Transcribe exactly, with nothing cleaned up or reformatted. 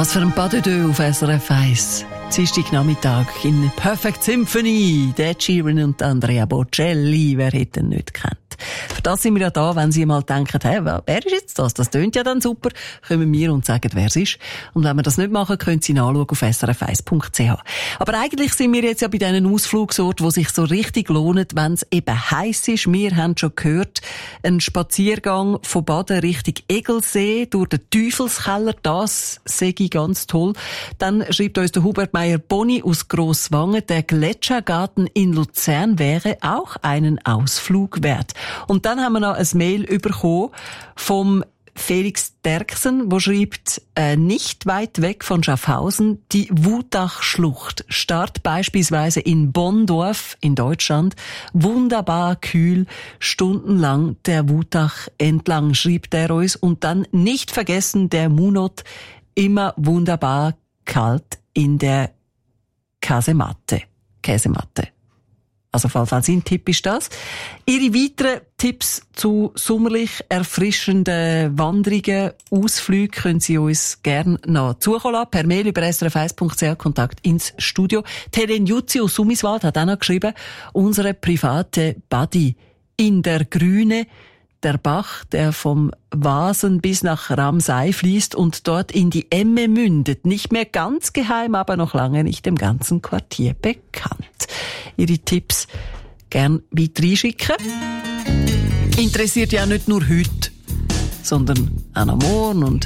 Was für ein Pas de deux auf S R F eins. Dienstagnachmittag in Perfect Symphony. Der Sheeran und Andrea Bocelli. Wer hätte ihn nicht gekannt? Für das sind wir ja da, wenn Sie mal denken, hey, wer ist jetzt das? Das tönt ja dann super. Kommen wir und sagen, wer es ist. Und wenn wir das nicht machen, können Sie nachschauen auf s r f eins punkt c h. Aber eigentlich sind wir jetzt ja bei diesen Ausflugsorten, wo sich so richtig lohnen, wenn es eben heiß ist. Wir haben schon gehört, ein Spaziergang von Baden Richtung Egelsee durch den Teufelskeller, das sehe ich ganz toll. Dann schreibt uns der Hubert Meyer-Boni aus Grosswangen, der Gletschergarten in Luzern wäre auch einen Ausflug wert. Und dann haben wir noch ein Mail bekommen vom Felix Derksen, wo schreibt, äh, nicht weit weg von Schaffhausen, die Wutachschlucht. Start beispielsweise in Bonndorf in Deutschland. Wunderbar kühl, stundenlang der Wutach entlang, schreibt er uns. Und dann nicht vergessen, der Munot, immer wunderbar kalt in der Kasematte. Käsematte. Also falls ein Tipp ist das. Ihre weiteren Tipps zu sommerlich erfrischenden Wanderungen, Ausflügen können Sie uns gerne noch zukommen lassen. Per Mail über s r f eins punkt c h, Kontakt ins Studio. Helen Jutzi aus Summiswald hat auch noch geschrieben, unsere private Buddy in der Grüne, der Bach, der vom Wasen bis nach Ramsey fließt und dort in die Emme mündet. Nicht mehr ganz geheim, aber noch lange nicht dem ganzen Quartier bekannt. Ihre Tipps gern weiter einschicken. Interessiert ja nicht nur heute, sondern auch noch morgen und